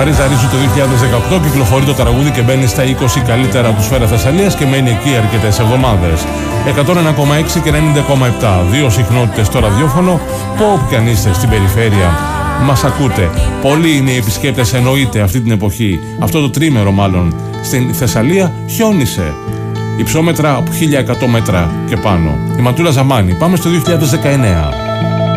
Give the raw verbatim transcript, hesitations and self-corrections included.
Βαρίζα Ρίζου το δύο χιλιάδες δεκαοκτώ κυκλοφορεί το τραγούδι και μπαίνει στα είκοσι καλύτερα του Σφαίρα Θεσσαλίας και μένει εκεί αρκετές εβδομάδες. εκατόν ένα κόμμα έξι και ενενήντα κόμμα επτά. Δύο συχνότητες στο ραδιόφωνο. Που όποιοι αν είστε στην περιφέρεια, μας ακούτε. Πολλοί είναι οι επισκέπτες, εννοείται, αυτή την εποχή. Αυτό το τρίμερο μάλλον. Στην Θεσσαλία χιόνισε. Υψόμετρα από χίλια εκατό μέτρα και πάνω. Η Ματούλα Ζαμάνη. Πάμε στο δύο χιλιάδες δεκαεννέα.